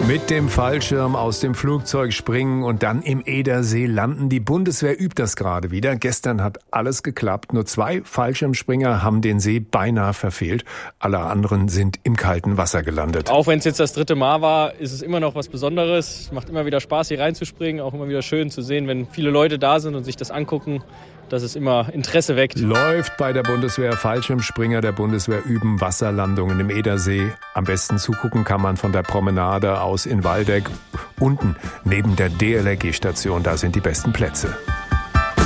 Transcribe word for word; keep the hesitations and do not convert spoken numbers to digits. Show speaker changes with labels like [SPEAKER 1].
[SPEAKER 1] Mit dem Fallschirm aus dem Flugzeug springen und dann im Edersee landen. Die Bundeswehr übt das gerade wieder. Gestern hat alles geklappt. Nur zwei Fallschirmspringer haben den See beinahe verfehlt. Alle anderen sind im kalten Wasser gelandet.
[SPEAKER 2] Auch wenn es jetzt das dritte Mal war, ist es immer noch was Besonderes. Es macht immer wieder Spaß, hier reinzuspringen. Auch immer wieder schön zu sehen, wenn viele Leute da sind und sich das angucken, dass es immer Interesse weckt.
[SPEAKER 1] Läuft bei der Bundeswehr. Fallschirmspringer der Bundeswehr üben Wasserlandungen im Edersee. Am besten zugucken kann man von der Promenade aus in Waldeck. Unten neben der D L R G-Station, da sind die besten Plätze.